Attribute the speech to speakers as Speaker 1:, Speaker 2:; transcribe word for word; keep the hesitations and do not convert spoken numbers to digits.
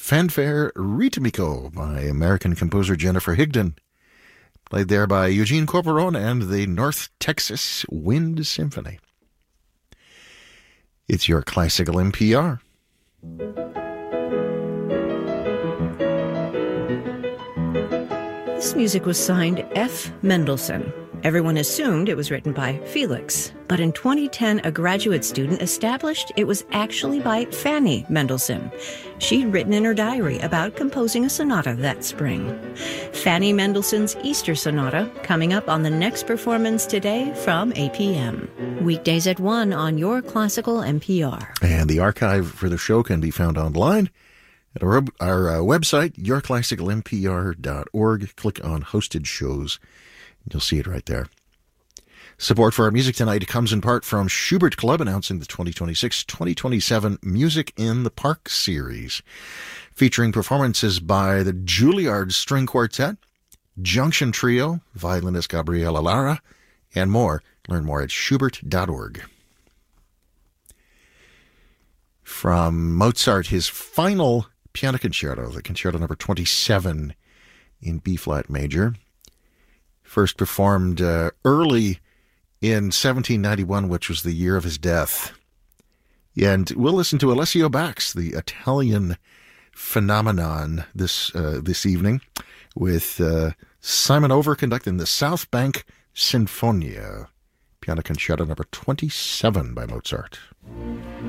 Speaker 1: Fanfare Ritmico by American composer Jennifer Higdon, played there by Eugene Corporon and the North Texas Wind Symphony. It's your classical N P R.
Speaker 2: This music was signed F. Mendelssohn. Everyone assumed it was written by Felix, but in twenty ten, a graduate student established it was actually by Fanny Mendelssohn. She'd written in her diary about composing a sonata that spring. Fanny Mendelssohn's Easter Sonata, coming up on the next performance today from eight p.m. Weekdays at one on your classical N P R.
Speaker 1: And the archive for the show can be found online at our, our uh, website, your classical N P R dot org. Click on Hosted Shows. You'll see it right there. Support for our music tonight comes in part from Schubert Club, announcing the twenty twenty-six twenty twenty-seven Music in the Park series, featuring performances by the Juilliard String Quartet, Junction Trio, violinist Gabriela Lara, and more. Learn more at schubert dot org. From Mozart, his final piano concerto, the Concerto number twenty-seven in B-flat major, first performed uh, early in seventeen ninety-one, which was the year of his death. And we'll listen to Alessio Bax, the Italian phenomenon, this uh, this evening, with uh, Simon Over conducting the South Bank Sinfonia, piano concerto number twenty-seven by Mozart.